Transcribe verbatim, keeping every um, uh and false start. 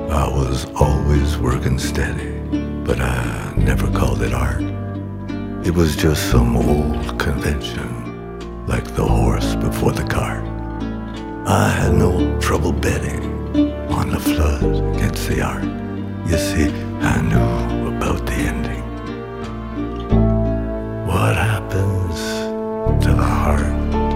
I was always working steady, but I never called it art. It was just some old convention, like the horse before the cart. I had no trouble betting on the flood against the art. You see, I knew